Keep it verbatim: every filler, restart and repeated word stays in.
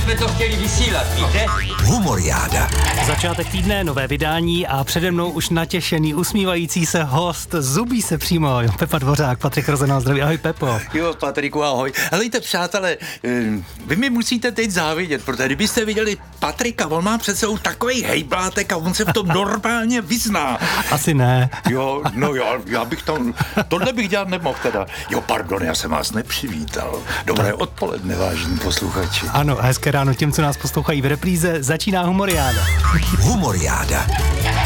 jsme to chtěli vysílat, víte? Humoriáda. Začátek týdne, nové vydání a přede mnou už natěšený, usmívající se host, zubí se přímo, Pepa Dvořák, Patrik Rozená, zdraví, ahoj Pepo. Jo, Patriku, ahoj. Helejte, přátelé, vy mi musíte teď závidět, protože kdybyste viděli Patrika, on má před sebou takovej hejblátek a on se v tom normálně vyzná. Asi ne. Jo, no já, já bych tam, tohle bych dělat nemohl teda. Jo, pardon, já jsem vás nepřivítal. Dobré odpoledne, vážení posluchači. Ano, hezké ráno těm, co nás poslouchají v repríze, začíná Humoriáda. Humoriáda.